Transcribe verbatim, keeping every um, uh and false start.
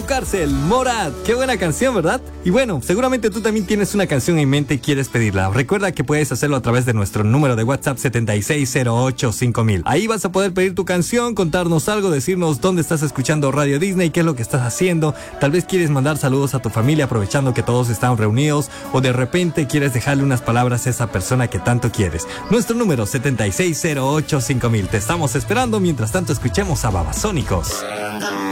Pablo Cárcel, Morad. Qué buena canción, ¿verdad? Y bueno, seguramente tú también tienes una canción en mente y quieres pedirla. Recuerda que puedes hacerlo a través de nuestro número de WhatsApp setenta y seis cero ocho cinco mil. Ahí vas a poder pedir tu canción, contarnos algo, decirnos dónde estás escuchando Radio Disney, qué es lo que estás haciendo. Tal vez quieres mandar saludos a tu familia aprovechando que todos están reunidos, o de repente quieres dejarle unas palabras a esa persona que tanto quieres. Nuestro número setenta y seis cero ocho cinco mil. Te estamos esperando. Mientras tanto, escuchemos a Babasónicos.